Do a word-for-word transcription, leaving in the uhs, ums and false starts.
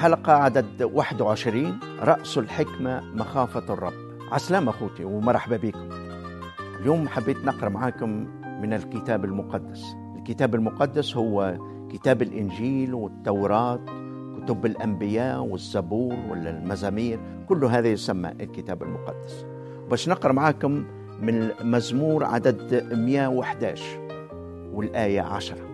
الحلقة عدد واحد وعشرين، رأس الحكمة مخافة الرب. عسلام أخوتي ومرحبا بكم. اليوم حبيت نقرأ معاكم من الكتاب المقدس. الكتاب المقدس هو كتاب الإنجيل والتوراة، كتب الأنبياء والزبور والمزامير، كل هذا يسمى الكتاب المقدس. باش نقرأ معاكم من مزمور عدد مئة وأحد عشر والآية عشرة.